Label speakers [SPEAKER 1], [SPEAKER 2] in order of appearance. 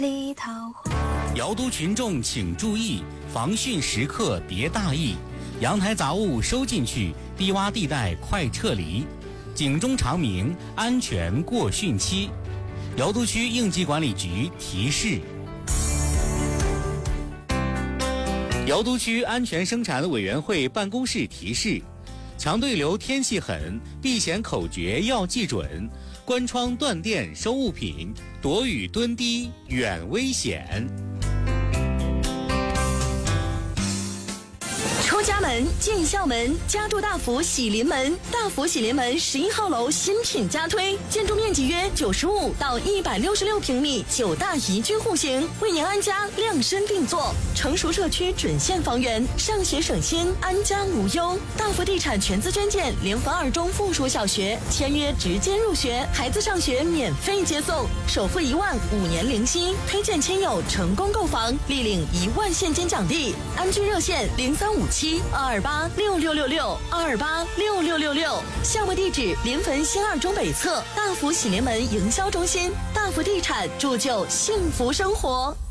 [SPEAKER 1] 里桃花。
[SPEAKER 2] 瑶都群众请注意，防汛时刻别大意，阳台杂物收进去，低洼地带快撤离。警钟长鸣，安全过汛期。瑶都区应急管理局提示。瑶都区安全生产委员会办公室提示：强对流天气狠，避险口诀要记准，关窗断电收物品，躲雨蹲低远危险。
[SPEAKER 3] 出家门进校门，家住大福喜临门。大福喜临门11号楼新品加推，建筑面积约95到166平米，9大宜居户型，为您安家量身定做。成熟社区准现房源，上学省心，安家无忧。大福地产全资捐建联合2中附属小学，签约直接入学，孩子上学免费接送，首付1万，5年零息。推荐亲友成功购房，立领1万现金奖励。安居热线0357-228-6666，228-6666。项目地址：临汾新2中北侧大福喜临门营销中心。大福地产铸就幸福生活。